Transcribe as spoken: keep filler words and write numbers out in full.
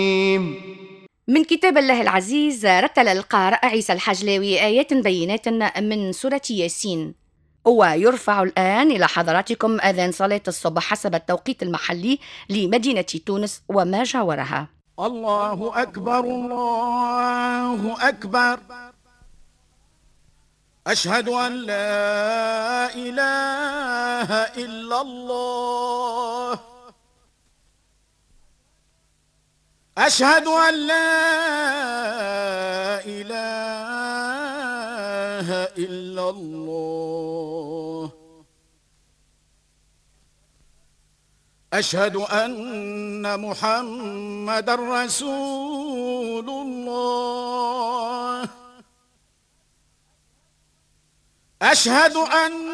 من كتاب الله العزيز رتل القارئ عيسى الحجلاوي آيات بينات من سورة ياسين. ويرفع الآن إلى حضراتكم أذان صلاة الصبح حسب التوقيت المحلي لمدينة تونس وما جاورها. الله أكبر الله أكبر، أشهد أن لا إله إلا الله، أشهد أن لا إله إلا الله، أشهد أن محمدًا رسول الله، أشهد أن